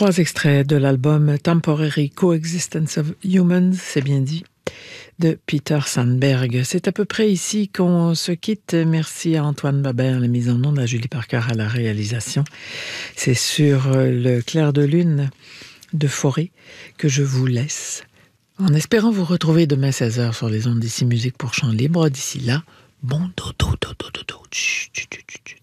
3 extraits de l'album Temporary Coexistence of Humans, c'est bien dit, de Peter Sandberg. C'est à peu près ici qu'on se quitte. Merci à Antoine Babert, la mise en onde, à Julie Parker à la réalisation. C'est sur le clair de lune de Forêt que je vous laisse, en espérant vous retrouver demain 16h sur les ondes d'Ici Musique pour Chant Libre. D'ici là, bon dodo, dodo, dodo. Chut, chut, chut, chut.